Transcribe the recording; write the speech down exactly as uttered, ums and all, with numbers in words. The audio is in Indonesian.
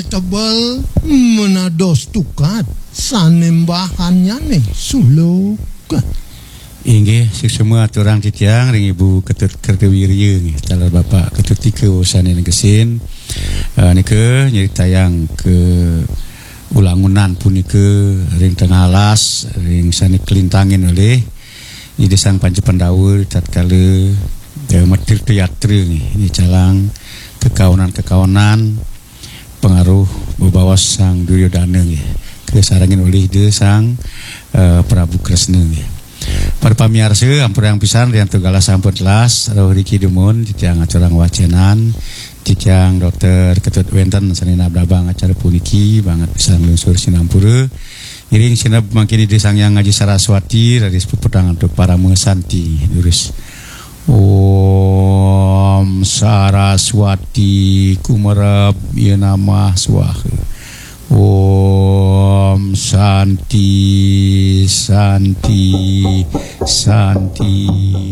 tebal menados tukat sanembahannya nih suluk. Inggih semua turang titiang ring Ibu Ketut Kertewirya nggih calon Bapak Ketut Tika Wasane Gesin uh, nike nyeritayang ke ulangunan punika ring tengah alas ring sani kelintangin oleh di Desang Pancependaur tatkala uh, metir teatre nggih ini calang kekawanan-kekawanan pengaruh bebawas Sang Duryodana nggih kesarangin oleh Desang uh, Prabu Kresna nggih. Para pamirsa ampun yang pisan yang tegala sampun telas roh Riki Dumun titiang acara wacenan titiang Dokter Ketut Wenten sanina abdabang acara puniki banget pisan lungsur sinampura iring sinep mangke di Desa yang Ngaji Saraswati dari sepedang untuk para mengesanti lurus Om Saraswati kumarab ieu nama swaha Om Santi Santi Santi